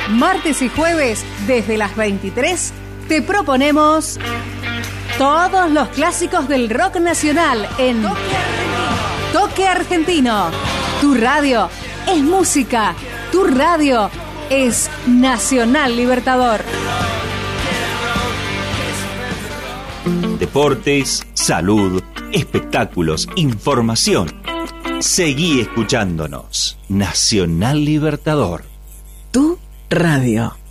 Martes y jueves, desde las 23, te proponemos todos los clásicos del rock nacional en Toque Argentino. Tu radio es música, tu radio es Nacional Libertador. Deportes, salud, espectáculos, información. Seguí escuchándonos. Nacional Libertador. Tu radio.